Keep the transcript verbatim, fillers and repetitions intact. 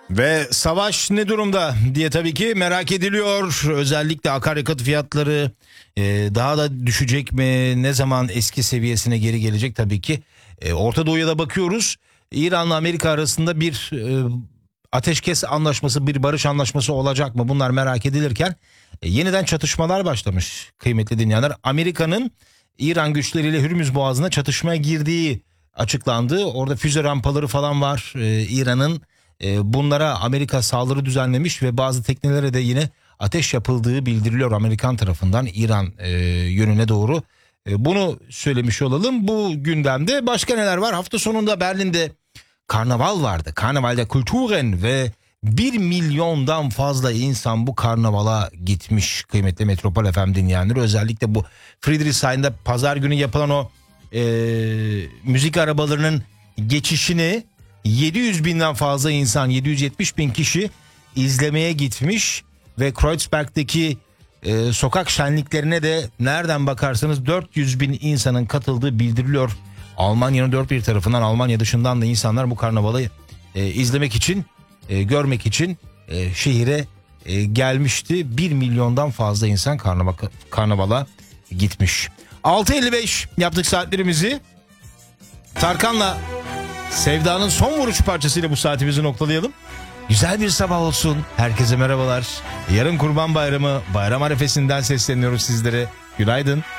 Ve savaş ne durumda diye tabii ki merak ediliyor. Özellikle akaryakıt fiyatları e, daha da düşecek mi? Ne zaman eski seviyesine geri gelecek tabii ki. E, Orta Doğu'ya da bakıyoruz. İran'la Amerika arasında bir e, ateşkes anlaşması, bir barış anlaşması olacak mı? Bunlar merak edilirken e, yeniden çatışmalar başlamış kıymetli dinleyenler. Amerika'nın İran güçleriyle Hürmüz Boğazı'na çatışmaya girdiği açıklandı. Orada füze rampaları falan var. E, İran'ın e, bunlara Amerika saldırı düzenlemiş ve bazı teknelere de yine ateş yapıldığı bildiriliyor Amerikan tarafından İran e, yönüne doğru. E, bunu söylemiş olalım. Bu gündemde başka neler var? Hafta sonunda Berlin'de karnaval vardı. Karnavalde Kulturen ve bir milyondan fazla insan bu karnavala gitmiş kıymetli Metropol F M dinleyenleri. Özellikle bu Friedrichshain'de pazar günü yapılan o e, müzik arabalarının geçişini yedi yüz binden fazla insan, yedi yüz yetmiş bin kişi izlemeye gitmiş ve Kreuzberg'deki e, sokak şenliklerine de nereden bakarsanız dört yüz bin insanın katıldığı bildiriliyor. Almanya'nın dört bir tarafından, Almanya dışından da insanlar bu karnavalı e, izlemek için, e, görmek için e, şehire e, gelmişti. Bir milyondan fazla insan karnavala, karnavala gitmiş. altı elli beş yaptık saatlerimizi. Tarkan'la Sevda'nın son vuruş parçasıyla bu saatimizi noktalayalım. Güzel bir sabah olsun. Herkese merhabalar. Yarın Kurban Bayramı, bayram arefesinden sesleniyoruz sizlere. Günaydın.